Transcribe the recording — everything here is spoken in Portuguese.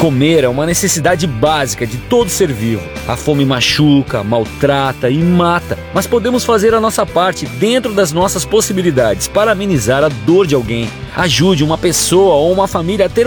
Comer é uma necessidade básica de todo ser vivo. A fome machuca, maltrata e mata, mas podemos fazer a nossa parte dentro das nossas possibilidades para amenizar a dor de alguém. Ajude uma pessoa ou uma família a ter